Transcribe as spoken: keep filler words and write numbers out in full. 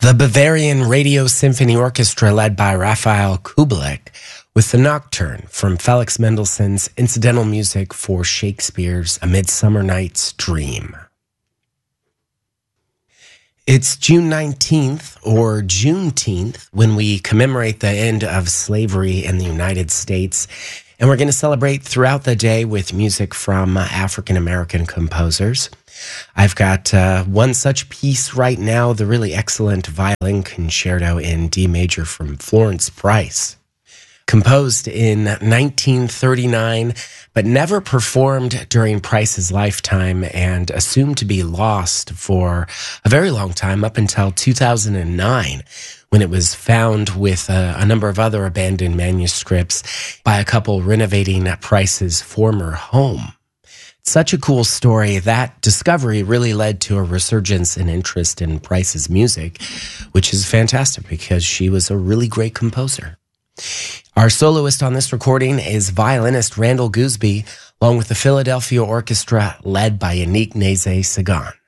The Bavarian Radio Symphony Orchestra, led by Raphael Kubelik, with the Nocturne from Felix Mendelssohn's incidental music for Shakespeare's A Midsummer Night's Dream. It's June nineteenth, or Juneteenth, when we commemorate the end of slavery in the United States, and we're going to celebrate throughout the day with music from uh, African-American composers. I've got uh, one such piece right now, the really excellent violin concerto in D major from Florence Price. Composed in nineteen thirty-nine, but never performed during Price's lifetime and assumed to be lost for a very long time, up until two thousand nine, when it was found with a, a number of other abandoned manuscripts by a couple renovating Price's former home. Such a cool story. That discovery really led to a resurgence in interest in Price's music, which is fantastic because she was a really great composer. Our soloist on this recording is violinist Randall Gooseby, along with the Philadelphia Orchestra led by Yannick Nézet-Séguin.